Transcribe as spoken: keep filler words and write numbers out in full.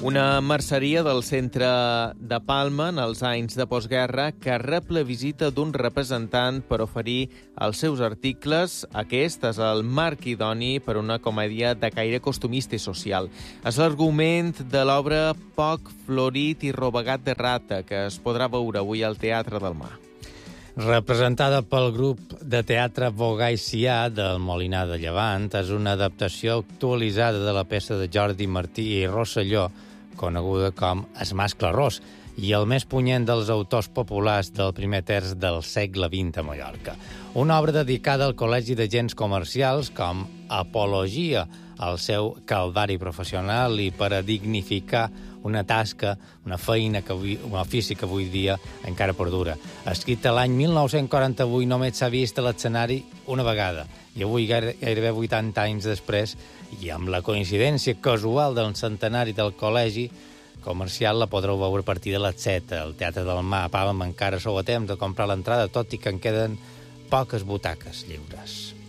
Una merceria del centre de Palma en els anys de postguerra que rep la visita d'un representant per oferir els seus articles. Aquest és el marc idoni per una comèdia de caire costumista i social. És l'argument de l'obra Poc florit i robagat de rata, que es podrà veure avui al Teatre del Mar. Representada pel grup de teatre Vogaicià del Molinar de Llevant, és una adaptació actualitzada de la peça de Jordi Martí i Rosselló, coneguda com Es mascle ros, i el més punyent dels autors populars del primer terç del segle vint a Mallorca. Una obra dedicada al Col·legi d'Agents Comercials com apologia al seu calvari professional i per a dignificar una tasca, una feina, que avui, un ofici que avui dia encara perdura. Escrita l'any mil nou-cents quaranta-vuit, només s'ha vist a l'escenari una vegada, i avui, gairebé vuitanta anys després, i amb la coincidència casual del centenari del Col·legi Comercial, la podreu veure a partir de les set al Teatre del Mar. A Palma encara sou a temps de comprar l'entrada, tot i que en queden poques butaques lliures.